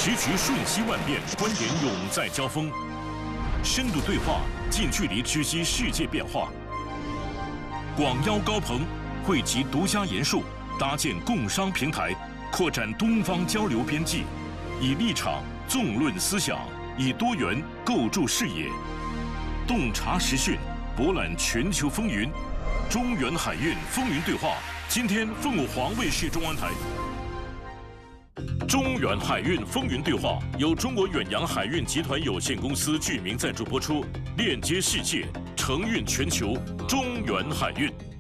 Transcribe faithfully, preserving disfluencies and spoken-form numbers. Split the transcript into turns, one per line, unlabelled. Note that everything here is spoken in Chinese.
时局瞬息万变，观点永在交锋。深度对话，近距离直击世界变化。广邀高朋，汇集独家研述，搭建共商平台，扩展东方交流边际，以立场纵论思想，以多元构筑视野，洞察时讯，博览全球风云。中原海运风云对话，今天凤凰卫视中文台。中原海运风云对话由中国远洋海运集团有限公司具名赞助播出，链接世界，承运全球，中原海运。